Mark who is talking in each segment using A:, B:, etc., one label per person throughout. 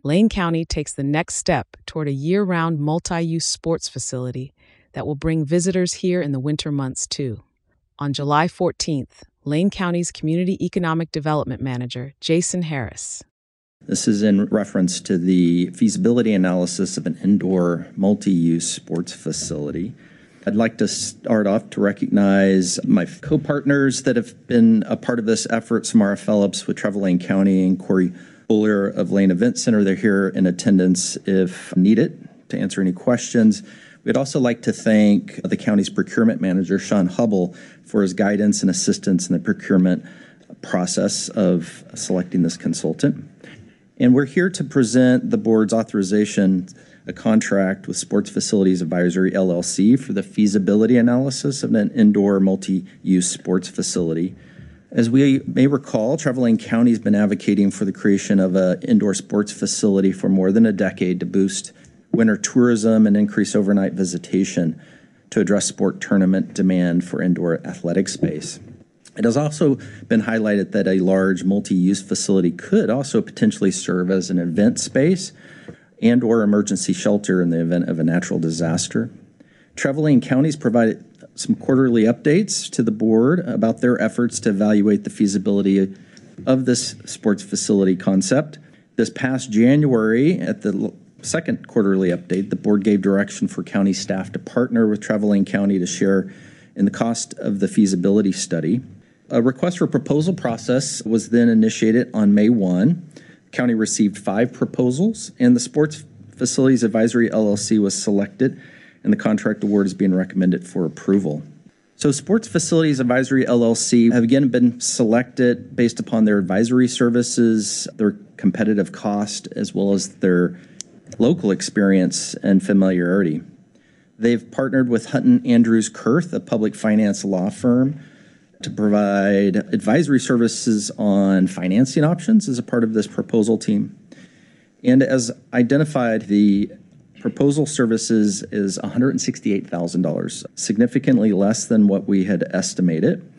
A: Lane County takes the next step toward a year-round multi-use sports facility that will bring visitors here in the winter months too. On July 14th, Lane County's Community Economic Development Manager, Jason Harris.
B: This is in reference to the feasibility analysis of an indoor multi-use sports facility. I'd like to start off to recognize my co-partners that have been a part of this effort, Samara Phillips with Travel Lane County and Corey Buller of Lane Event Center. They're here in attendance if needed to answer any questions. We'd also like to thank the county's procurement manager, Sean Hubble, for his guidance and assistance in the procurement process of selecting this consultant. And we're here to present the board's authorization, a contract with Sports Facilities Advisory, LLC, for the feasibility analysis of an indoor multi-use sports facility. As we may recall, Travel Lane County has been advocating for the creation of an indoor sports facility for more than a decade to boost winter tourism and increase overnight visitation to address sport tournament demand for indoor athletic space. It has also been highlighted that a large multi-use facility could also potentially serve as an event space and or emergency shelter in the event of a natural disaster. Travel Lane County's provided some quarterly updates to the board about their efforts to evaluate the feasibility of this sports facility concept. This past January, at the second quarterly update, the board gave direction for county staff to partner with Travel Lane County to share in the cost of the feasibility study. A request for proposal process was then initiated on May 1. The county received 5 proposals, and the Sports Facilities Advisory LLC was selected, and the contract award is being recommended for approval. So Sports Facilities Advisory LLC have again been selected based upon their advisory services, their competitive cost, as well as their local experience and familiarity. They've partnered with Hutton Andrews Kurth, a public finance law firm, to provide advisory services on financing options as a part of this proposal team. And as identified, the proposal services is $168,000, significantly less than what we had estimated.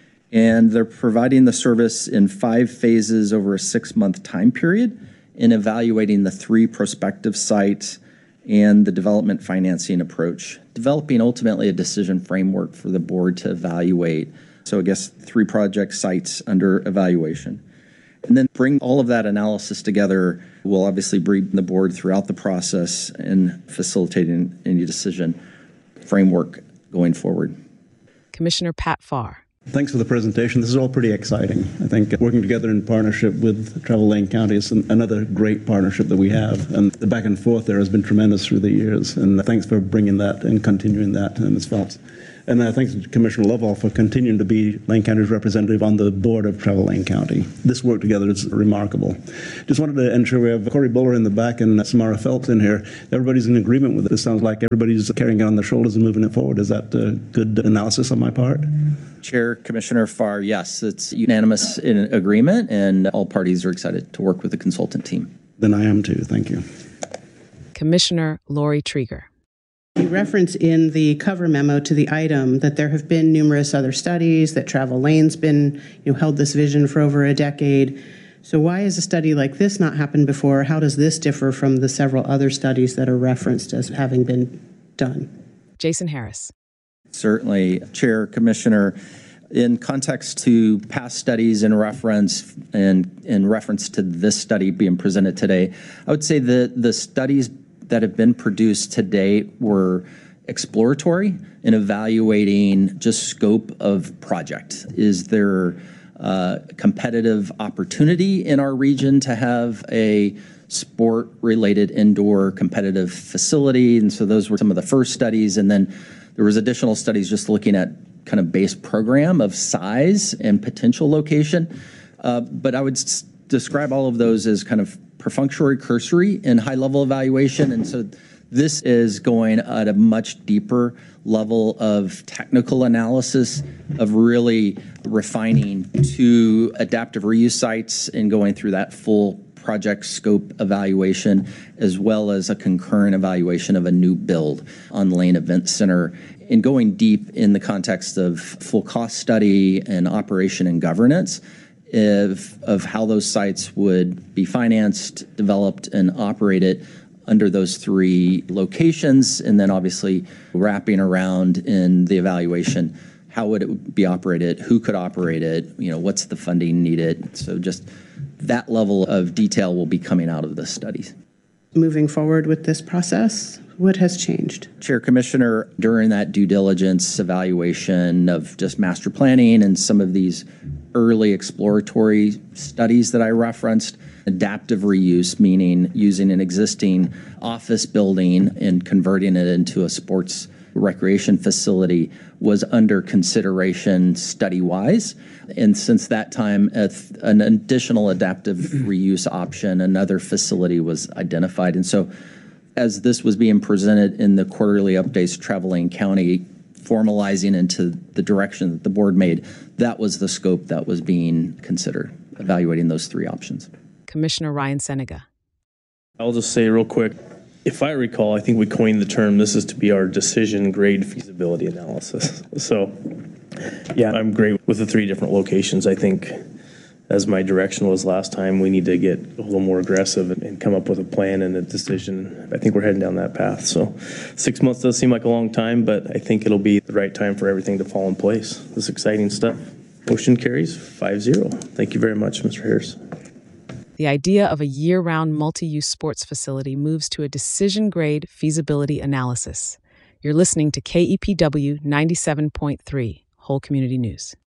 B: And they're providing the service in 5 phases over a 6-month time period in evaluating the 3 prospective sites and the development financing approach, developing ultimately a decision framework for the board to evaluate. So I guess 3 project sites under evaluation. And then bring all of that analysis together will obviously brief the board throughout the process and facilitating any decision framework going forward.
A: Commissioner Pat Farr.
C: Thanks for the presentation. This is all pretty exciting. I think working together in partnership with Travel Lane County is another great partnership that we have. And the back and forth there has been tremendous through the years. And thanks for bringing that and continuing that, Ms. Phelps. And thanks to Commissioner Lovell for continuing to be Lane County's representative on the board of Travel Lane County. This work together is remarkable. Just wanted to ensure we have Corey Buller in the back and Samara Phelps in here. Everybody's in agreement with it. It sounds like everybody's carrying it on their shoulders and moving it forward. Is that a good analysis on my part?
B: Chair, Commissioner Farr, yes, it's unanimous in agreement, and all parties are excited to work with the consultant team.
C: Then I am too. Thank you.
A: Commissioner Lori Trieger.
D: You reference in the cover memo to the item that there have been numerous other studies, that Travel Lane's been, held this vision for over a decade. So why has a study like this not happened before? How does this differ from the several other studies that are referenced as having been done?
A: Jason Harris.
B: Certainly, Chair, Commissioner. In context to past studies in reference to this study being presented today, I would say that the studies that have been produced to date were exploratory in evaluating just scope of project. Is there competitive opportunity in our region to have a sport-related indoor competitive facility? And so those were some of the first studies. And then there was additional studies just looking at kind of base program of size and potential location. But I would describe all of those as kind of perfunctory, cursory, and high-level evaluation. And so this is going at a much deeper level of technical analysis of really refining to adaptive reuse sites and going through that full project scope evaluation, as well as a concurrent evaluation of a new build on Lane Event Center, and going deep in the context of full cost study and operation and governance, of how those sites would be financed, developed, and operated under those three locations, and then obviously wrapping around in the evaluation, how would it be operated, who could operate it, what's the funding needed. So just that level of detail will be coming out of the studies.
D: Moving forward with this process, what has changed?
B: Chair Commissioner, during that due diligence evaluation of just master planning and some of these early exploratory studies that I referenced, adaptive reuse, meaning using an existing office building and converting it into a sports recreation facility, was under consideration study-wise. And since that time, an additional adaptive reuse option, another facility was identified. And so as this was being presented in the quarterly updates, Travel Lane County formalizing into the direction that the board made, that was the scope that was being considered, evaluating those three options.
A: Commissioner Ryan Senega.
E: I'll just say real quick, if I recall, I think we coined the term, this is to be our decision grade feasibility analysis. So, yeah, I'm great with the three different locations. I think, as my direction was last time, we need to get a little more aggressive and come up with a plan and a decision. I think we're heading down that path. So 6 months does seem like a long time, but I think it'll be the right time for everything to fall in place. This is exciting stuff. Motion carries 5-0. Thank you very much, Mr. Harris.
A: The idea of a year-round multi-use sports facility moves to a decision-grade feasibility analysis. You're listening to KEPW 97.3, Whole Community News.